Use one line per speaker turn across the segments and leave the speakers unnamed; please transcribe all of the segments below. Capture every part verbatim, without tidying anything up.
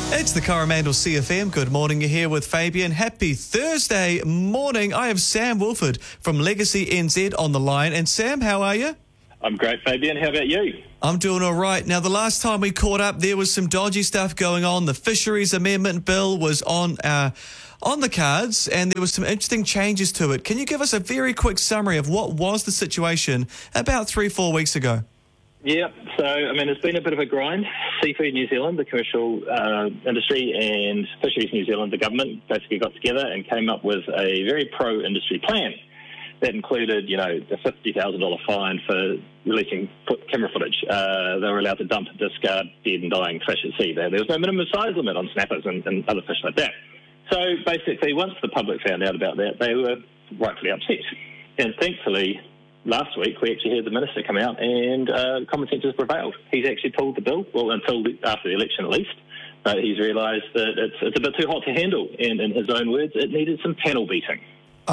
It's the Coromandel C F M. Good morning, you're here with Fabian. Happy Thursday morning. I have Sam Wilford from Legacy N Z on the line. And Sam, how are you?
I'm great, Fabian. How about you?
I'm doing all right. Now, the last time we caught up, there was some dodgy stuff going on. The Fisheries Amendment Bill was on uh, on the cards, and there was some interesting changes to it. Can you give us a very quick summary of what was the situation about three, four weeks ago?
Yeah, so, I mean, it's been a bit of a grind. Seafood New Zealand, the commercial uh, industry, and Fisheries New Zealand, the government, basically got together and came up with a very pro-industry plan. That included, you know, a fifty thousand dollars fine for releasing foot camera footage. Uh, they were allowed to dump and discard dead and dying fish at sea. There, there was no minimum size limit on snappers and, and other fish like that. So basically, once the public found out about that, they were rightfully upset. And thankfully, last week, we actually heard the minister come out and uh, common sense has prevailed. He's actually pulled the bill, well, until the, after the election at least. Uh, he's realised that it's, it's a bit too hot to handle. And in his own words, it needed some panel beating.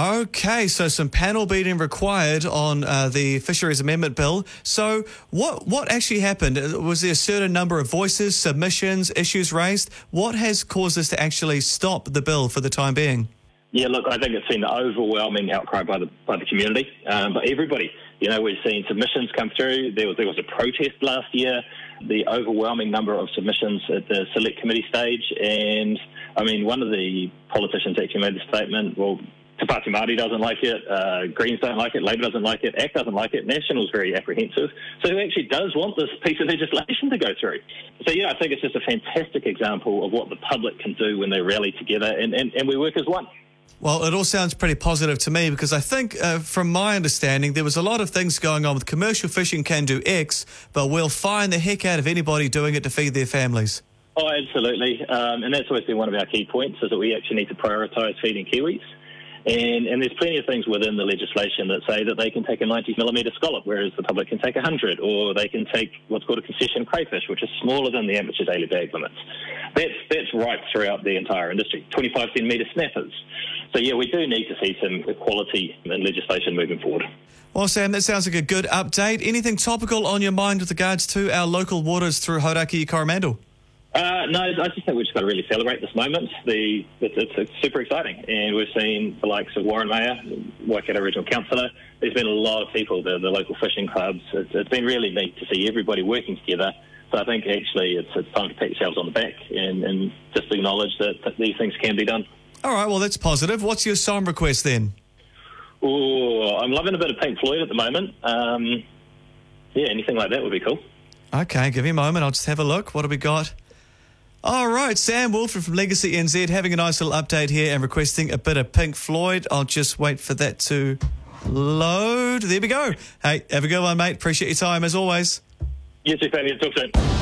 Okay, so some panel beating required on uh, the Fisheries Amendment Bill. So what what actually happened? Was there a certain number of voices, submissions, issues raised? What has caused us to actually stop the bill for the time being?
Yeah, look, I think it's seen the overwhelming outcry by the by the community, um, by everybody. You know, we've seen submissions come through. There was there was a protest last year. The overwhelming number of submissions at the select committee stage, and I mean, one of the politicians actually made the statement, well, Te Pāti Māori doesn't like it, uh, Greens don't like it, Labour doesn't like it, A C T doesn't like it, National's very apprehensive. So who actually does want this piece of legislation to go through? So, yeah, I think it's just a fantastic example of what the public can do when they rally together and, and, and we work as one.
Well, it all sounds pretty positive to me because I think, uh, from my understanding, there was a lot of things going on with commercial fishing can do X, but we'll fine the heck out of anybody doing it to feed their families.
Oh, absolutely. Um, and that's always been one of our key points, is that we actually need to prioritise feeding Kiwis. And, and there's plenty of things within the legislation that say that they can take a ninety millimetre scallop, whereas the public can take one hundred, or they can take what's called a concession crayfish, which is smaller than the amateur daily bag limits. That's, that's right throughout the entire industry, twenty-five centimetre snappers. So, yeah, we do need to see some equality in legislation moving forward.
Well, Sam, that sounds like a good update. Anything topical on your mind with regards to our local waters through Hauraki Coromandel?
Uh, no, I just think we've just got to really celebrate this moment. The it's, it's, it's super exciting, and we've seen the likes of Warren Mayer, Waikato Regional Councillor. There's been a lot of people, the, the local fishing clubs. It's, it's been really neat to see everybody working together. So I think actually it's, it's time to pat yourselves on the back and, and just acknowledge that, that these things can be done.
All right, well, that's positive. What's your song request then?
Oh, I'm loving a bit of Pink Floyd at the moment. Um, yeah, anything like that would be cool.
Okay, give me a moment. I'll just have a look. What have we got? All right, Sam Wilford from Legacy N Z having a nice little update here and requesting a bit of Pink Floyd. I'll just wait for that to load. There we go. Hey, have a good one, mate. Appreciate your time as always.
You too, Fabian. Talk soon.